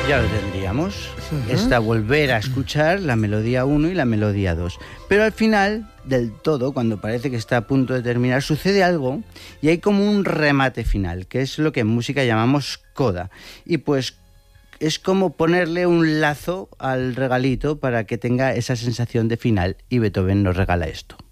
Ya lo tendríamos. Está volver a escuchar la melodía 1 y la melodía 2. Pero al final del todo, cuando parece que está a punto de terminar, sucede algo y hay como un remate final, que es lo que en música llamamos coda. Y pues es como ponerle un lazo al regalito para que tenga esa sensación de final, y Beethoven nos regala esto.